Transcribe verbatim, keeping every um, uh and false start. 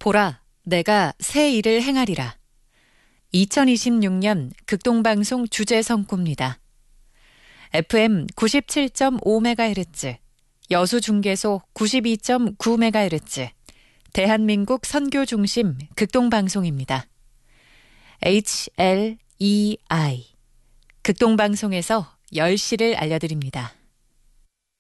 보라, 내가 새 일을 행하리라. 이천이십육 년 극동방송 주제 선고입니다. 에프엠 구십칠 점 오 메가헤르츠, 여수중계소 구십이 점 구 메가헤르츠, 대한민국 선교중심 극동방송입니다. 에이치 엘 이 아이, 극동방송에서 열 시를 알려드립니다.